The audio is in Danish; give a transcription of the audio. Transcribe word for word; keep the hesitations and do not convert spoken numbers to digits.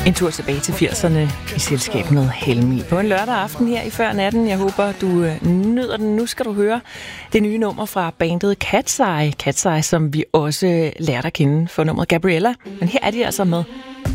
En tur tilbage til firserne i selskab med Helmi på en lørdag aften her i før natten. Jeg håber, du nyder den. Nu skal du høre det nye nummer fra bandet Cat's Eye. Cat's Eye, som vi også lærte at kende for nummeret Gabriella. Men her er de altså med